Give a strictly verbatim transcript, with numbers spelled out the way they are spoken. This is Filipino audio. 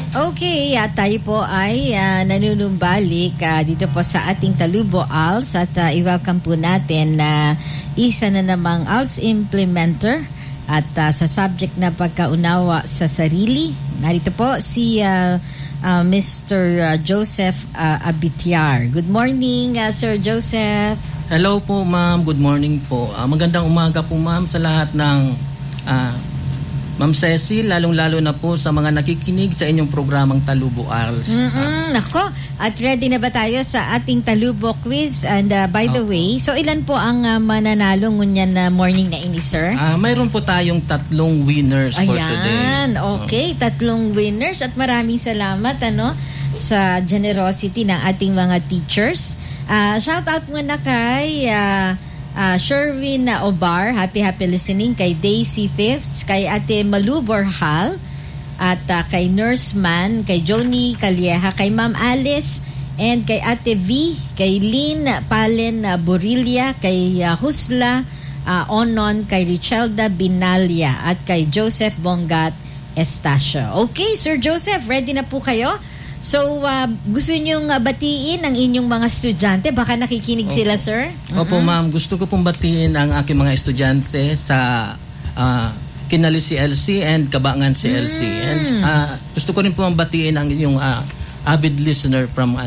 Okay, at tayo po ay uh, nanunumbalik uh, dito po sa ating Talubo A L S at uh, i-welcome po natin na uh, isa na namang A L S implementer at uh, sa subject na pagkaunawa sa sarili. Narito po si uh, uh, Mister Uh, Joseph uh, Abitiar. Good morning, uh, Sir Joseph. Hello po, ma'am. Good morning po. Uh, magandang umaga po, ma'am, sa lahat ng uh, Ma'am Ceci, lalong-lalo na po sa mga nakikinig sa inyong programang Talubo A L S. Mm-mm, nako, at ready na ba tayo sa ating Talubo quiz? And uh, by the okay. way, so ilan po ang uh, mananalo ngunyan na morning na ini, sir? Uh, mayroon po tayong tatlong winners Ayan, for today. Ayan, okay. Oh. Tatlong winners at maraming salamat ano sa generosity ng ating mga teachers. Uh, shout out muna kay... Uh, Uh, Sherwin uh, Obar, happy happy listening, kay Daisy Thifts, kay Ate Malubor Hal, at uh, kay Nurse Man, kay Joni Calieja, kay Ma'am Alice, and kay Ate V, kay Lynn Palen uh, Borilla, kay uh, Husla uh, Onon, kay Richelda Binalia, at kay Joseph Bongat Estacio. Okay, Sir Joseph, ready na po kayo? So, uh, gusto nyong uh, batiin ang inyong mga estudyante? Baka nakikinig Opo. sila, sir? Opo, uh-huh. ma'am. Gusto ko pong batiin ang aking mga estudyante sa uh, Kinali C L C and Kabangan C L C. Mm. And uh, gusto ko rin pong batiin ang inyong uh, avid listener from uh,